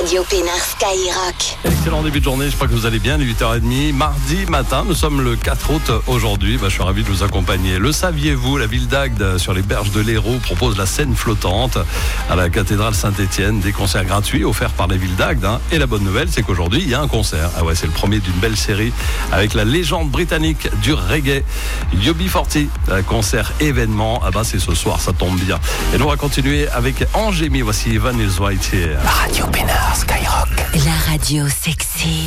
Radio Pénard Skyrock. Excellent début de journée, j'espère que vous allez bien, il est 8h30, mardi matin, nous sommes le 4 août aujourd'hui, je suis ravi de vous accompagner. Le saviez-vous, la ville d'Agde, sur les berges de l'Hérault, propose la scène flottante à la cathédrale Saint-Étienne, des concerts gratuits offerts par la ville d'Agde. Et la bonne nouvelle, c'est qu'aujourd'hui, il y a un concert. Ah ouais, c'est le premier d'une belle série avec la légende britannique du reggae, UB40, concert événement. C'est ce soir, ça tombe bien. Et nous, on va continuer avec Angémy, voici Evan is White here. Radio Pénard Skyrock. La radio sexy.